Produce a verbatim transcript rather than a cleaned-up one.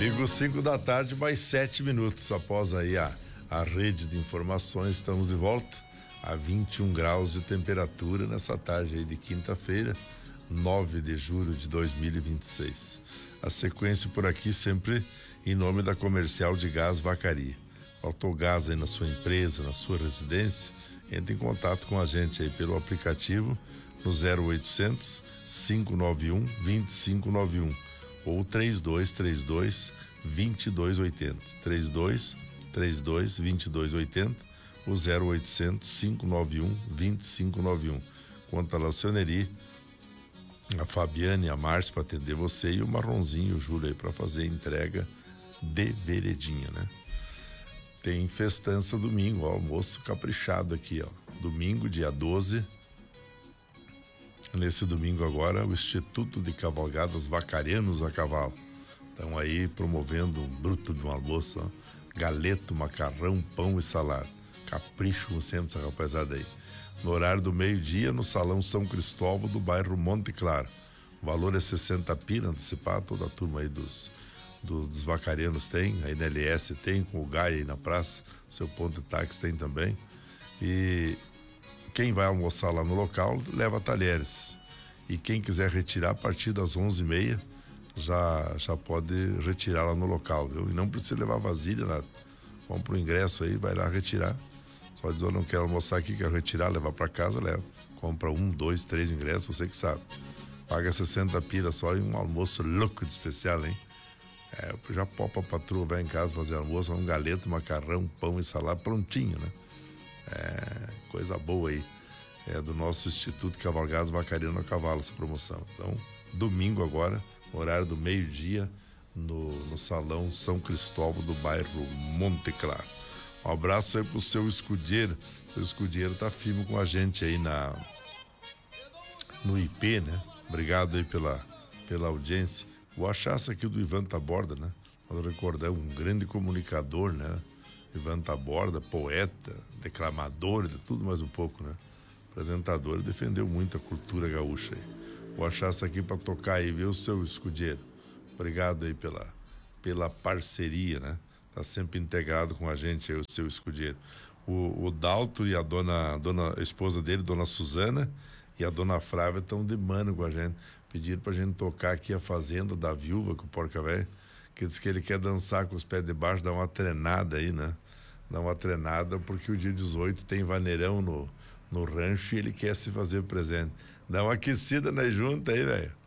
Ligo cinco da tarde, mais sete minutos após aí a, a rede de informações. Estamos de volta a vinte e um graus de temperatura nessa tarde aí de quinta-feira, nove de julho de dois mil e vinte e seis. A sequência por aqui sempre em nome da Comercial de Gás Vacaria. Faltou gás aí na sua empresa, na sua residência? Entre em contato com a gente aí pelo aplicativo no zero oitocentos, cinco nove um, dois cinco nove um ou três dois três dois, dois dois oito zero, três dois três dois, dois dois oito zero, o zero oitocentos, cinco nove um, dois cinco nove um. Conta lá o seu Neri, a Fabiane e a Márcia para atender você e o Marronzinho, o Júlio aí para fazer a entrega de veredinha, né? Tem festança domingo, ó, almoço caprichado aqui, ó. Domingo, dia doze. Nesse domingo agora, o Instituto de Cavalgadas Vacarianos a Cavalo. Estão aí promovendo um bruto de um almoço, ó. Galeto, macarrão, pão e salada. Capricho, como sempre, essa rapaziada aí. No horário do meio-dia, no Salão São Cristóvão, do bairro Monte Claro. O valor é sessenta pila, antecipado, toda a turma aí dos, do, dos vacarianos tem, aí na L S tem, com o Gaia aí na praça, seu ponto de táxi tem também. E quem vai almoçar lá no local, leva talheres. E quem quiser retirar, a partir das onze e meia, já, já pode retirar lá no local, viu? E não precisa levar vasilha, nada. Compra o ingresso aí, vai lá retirar. Só diz, eu não quero almoçar aqui, quero retirar, levar para casa, leva. Compra um, dois, três ingressos, você que sabe. Paga sessenta pila só e um almoço louco de especial, hein? É, já popa a patroa, vai em casa fazer almoço, um galeto, macarrão, pão e salada prontinho, né? É, coisa boa aí. É do nosso Instituto Cavalgadas Vacariano a Cavalo, essa promoção. Então, domingo agora, horário do meio-dia, no, no Salão São Cristóvão do bairro Monte Claro. Um abraço aí pro seu escudeiro. O seu escudeiro tá firme com a gente aí na no I P, né? Obrigado aí pela, pela audiência. O achaço aqui do Ivan Taborda, né? Vou recordar, um grande comunicador, né? Ivan Taborda, poeta, declamador, de tudo mais um pouco, né? Apresentador, e defendeu muito a cultura gaúcha aí. Vou achar isso aqui para tocar aí, viu, seu escudeiro? Obrigado aí pela, pela parceria, né? Tá sempre integrado com a gente aí, o seu escudeiro. O, o Dalto e a dona, dona a esposa dele, dona Suzana, e a dona Frávia estão de mano com a gente. Pediram pra gente tocar aqui a Fazenda da Viúva com o Porca Véia, que diz que ele quer dançar com os pés de baixo, dar uma treinada aí, né? Dar uma treinada, porque o dia dezoito tem vaneirão no, no rancho e ele quer se fazer presente. Dá uma aquecida na junta aí, velho.